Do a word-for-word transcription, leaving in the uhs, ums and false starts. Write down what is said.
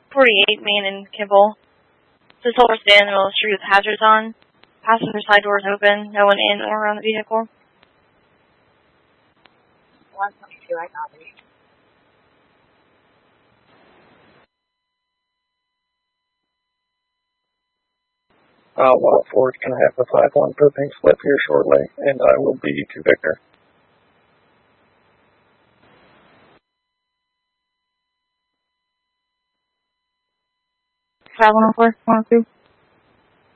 forty-eight, Main and Kimball. This whole stand in the middle of the street with hazards on. Passenger side doors open. No one in or around the vehicle. one twenty-two, I copy. Uh, one four is going to have the five one for pink slip here shortly, and I will be to Victor. five one four, one two.